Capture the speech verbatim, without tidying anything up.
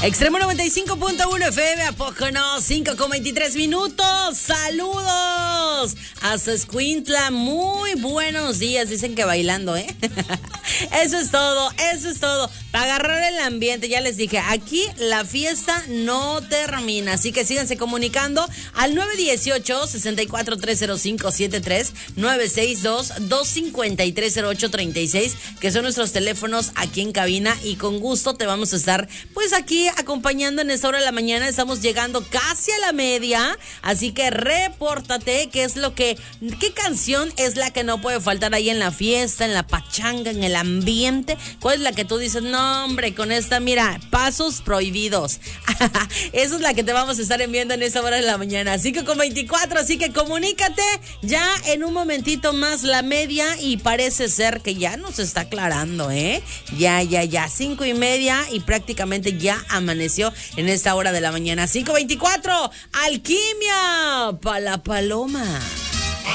Extremo noventa y cinco punto uno F M, ¿a poco no? cinco con veintitrés minutos. ¡Saludos! Hasta Escuintla, muy buenos días. Dicen que bailando, ¿eh? Eso es todo, eso es todo. Para agarrar el ambiente, ya les dije, aquí la fiesta no termina. Así que síganse comunicando al nueve uno ocho, seis cuatro tres cero cinco siete tres, nueve seis dos, dos cinco tres cero ocho tres seis, que son nuestros teléfonos aquí en cabina. Y con gusto te vamos a estar, pues aquí acompañando en esta hora de la mañana. Estamos llegando casi a la media, así que repórtate qué es lo que, qué canción es la que no puede faltar ahí en la fiesta, en la pachanga, en el ambiente. ¿Cuál es la que tú dices, no hombre, con esta, mira, pasos prohibidos? Esa es la que te vamos a estar enviando en esta hora de la mañana, cinco con veinticuatro, así que comunícate ya en un momentito más la media, y parece ser que ya nos está aclarando, ¿eh? Ya, ya, ya, cinco y media y prácticamente ya amaneció en esta hora de la mañana. cinco veinticuatro, Alquimia, pa' la paloma.